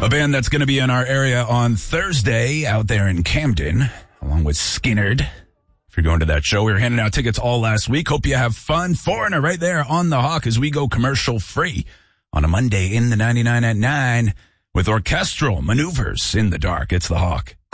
A band that's going to be in our area on Thursday out there in Camden, along with Skinnerd. If you're going to that show, we were handing out tickets all last week. Hope you have fun. Foreigner right there on the Hawk as we go commercial free on a Monday in the 99 at 9 with orchestral maneuvers in the dark. It's the Hawk.